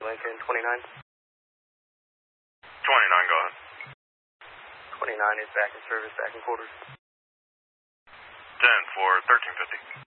Lincoln 29. 29, go ahead. 29 is back in service, back in quarters. 10 for 1350.